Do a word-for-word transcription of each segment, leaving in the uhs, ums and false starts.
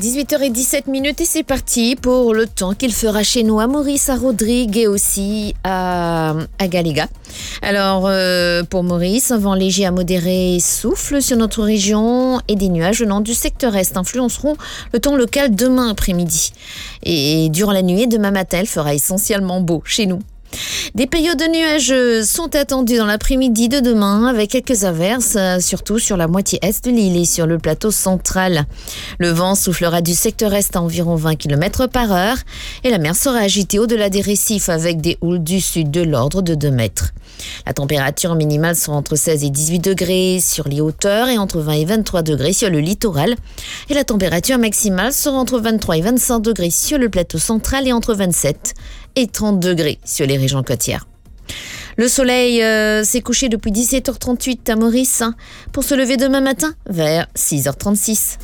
dix-huit heures dix-sept minutes et c'est parti pour le temps qu'il fera chez nous à Maurice, à Rodrigue et aussi à, à Galiga. Alors euh, pour Maurice, un vent léger à modéré souffle sur notre région et des nuages venant du secteur est influenceront le temps local demain après-midi. Et durant la nuit et demain matin, il fera essentiellement beau chez nous. Des périodes de nuages sont attendues dans l'après-midi de demain avec quelques averses, surtout sur la moitié est de l'île et sur le plateau central. Le vent soufflera du secteur est à environ vingt kilomètres par heure et la mer sera agitée au-delà des récifs avec des houles du sud de l'ordre de deux mètres. La température minimale sera entre seize et dix-huit degrés sur les hauteurs et entre vingt et vingt-trois degrés sur le littoral. Et la température maximale sera entre vingt-trois et vingt-cinq degrés sur le plateau central et entre vingt-sept et trente degrés sur les régions côtières. Le soleil euh, s'est couché depuis dix-sept heures trente-huit à Maurice hein, pour se lever demain matin vers six heures trente-six.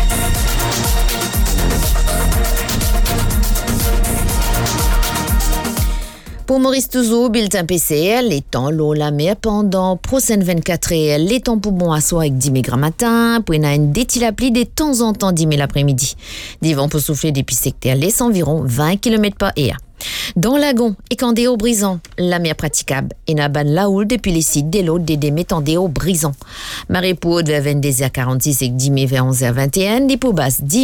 Pour Maurice Touzeau, bulletin P C L, les temps l'eau la mer pendant prochaine vingt-quatre heures, les temps pour bon à soir avec dix grammes matin, puis on a une détilaplie de temps en temps dix l'après-midi. Des vents pour souffler depuis secteur l'est environ vingt kilomètres par heure. Dans Lagon et Candéo brisant, la mer praticable et Naban la houle depuis les sites des lots des Démétandéo brisant. Marée pour haute vers vingt-deux heures quarante-six et dix vers onze heures vingt et un, des pour basse dix